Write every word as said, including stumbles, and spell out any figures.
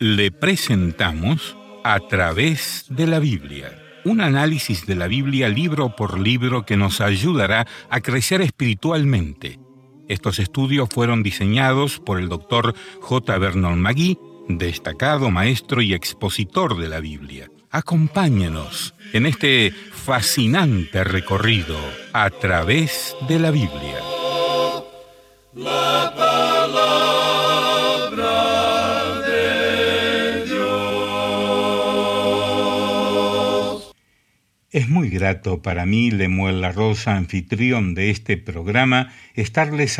Le presentamos A través de la Biblia, un análisis de la Biblia libro por libro que nos ayudará a crecer espiritualmente. Estos estudios fueron diseñados por el doctor J. Vernon McGee, destacado maestro y expositor de la Biblia. Acompáñenos en este fascinante recorrido a través de la Biblia. La palabra de Dios. Es muy grato para mí, Lemuel La Rosa, anfitrión de este programa, estarles